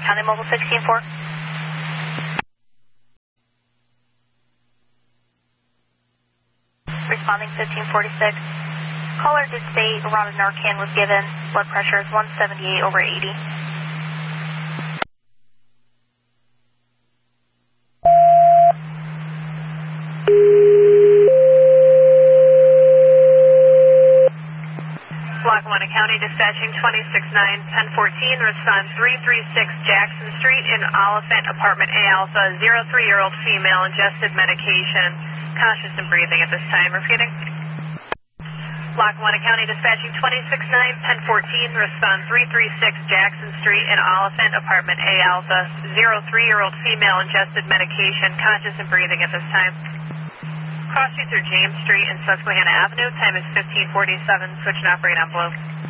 County Mobile 16-4. Responding 1546. Caller did say a round of Narcan was given. Blood pressure is 178/80. Lackawanna County dispatching 269-1014, respond 336 Jackson Street in Oliphant, apartment A Alpha, 03-year-old female, ingested medication, conscious and breathing at this time. Repeating. Lackawanna County dispatching 269-1014, respond 336 Jackson Street in Oliphant, apartment A Alpha, 03-year-old female, ingested medication, conscious and breathing at this time. Cross you through James Street and Susquehanna Avenue. Time is 1547. Switch and operate on blue.